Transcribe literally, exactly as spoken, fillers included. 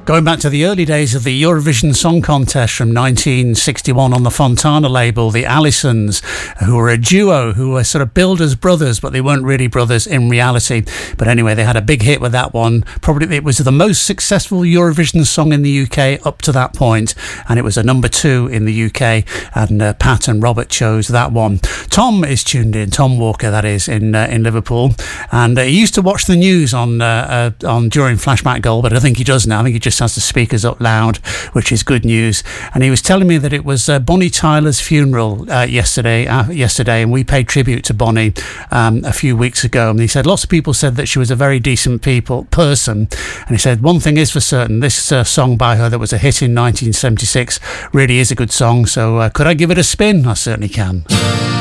Going back to the early days of the Eurovision Song Contest from nineteen sixty-one on the Fontana label, the Allisons, who were a duo, who were sort of builders brothers, but they weren't really brothers in reality. But anyway, they had a big hit with that one. Probably it was the most successful Eurovision song in the U K up to that point, and it was a number two in the U K, and uh, Pat and Robert chose that one. Tom is tuned in, Tom Walker, that is, in uh, in Liverpool, and uh, he used to watch the news on uh, uh, on during Flashback Gold, but I think he does now. I think he just has the speakers up loud, which is good news. And he was telling me that it was uh, Bonnie Tyler's funeral uh, yesterday, uh, yesterday, and we paid tribute to Bonnie um, a few weeks ago. And he said lots of people said that she was a very decent people person. And he said one thing is for certain: this uh, song by her that was a hit in nineteen seventy-six really is a good song. So uh, could I give it a spin? I certainly can.